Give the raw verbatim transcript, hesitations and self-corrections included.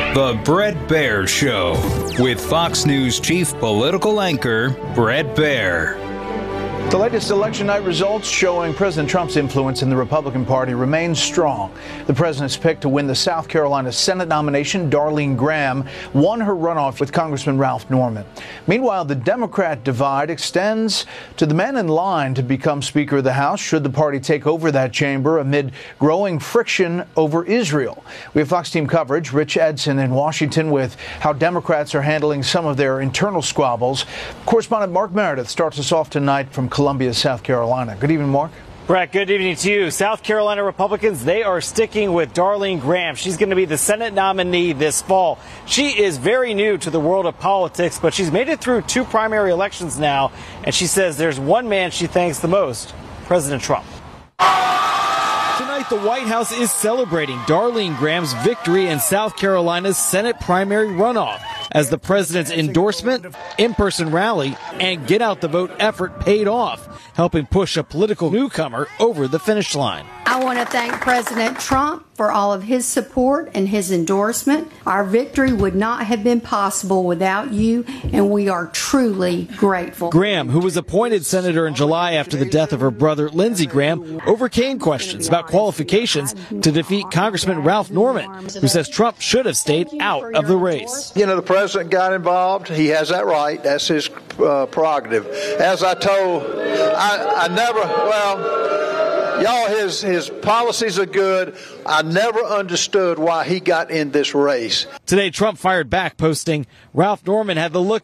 The Bret Baier Show with Fox News chief political anchor Bret Baier. The latest election night results showing President Trump's influence in the Republican Party remains strong. The president's pick to win the South Carolina Senate nomination, Darlene Graham, won her runoff with Congressman Ralph Norman. Meanwhile, the Democrat divide extends to the man in line to become Speaker of the House should the party take over that chamber amid growing friction over Israel. We have Fox team coverage. Rich Edson in Washington with how Democrats are handling some of their internal squabbles. Correspondent Mark Meredith starts us off tonight from Columbia, South Carolina. Good evening, Mark. Brett, good evening to you. South Carolina Republicans, they are sticking with Darlene Graham. She's going to be the Senate nominee this fall. She is very new to the world of politics, but she's made it through two primary elections now, and she says there's one man she thanks the most, President Trump. Tonight, the White House is celebrating Darlene Graham's victory in South Carolina's Senate primary runoff as the president's endorsement, in-person rally, and get-out-the-vote effort paid off, helping push a political newcomer over the finish line. I want to thank President Trump for all of his support and his endorsement. Our victory would not have been possible without you, and we are truly grateful. Graham, who was appointed senator in July after the death of her brother, Lindsey Graham, overcame questions about qualifications to defeat Congressman Ralph Norman, who says Trump should have stayed out of the race. You know, the president got involved. He has that right. That's his uh, prerogative. As I told, I, I never, well, y'all, his, his policies are good. I never understood why he got in this race. Today, Trump fired back, posting, Ralph Norman had the look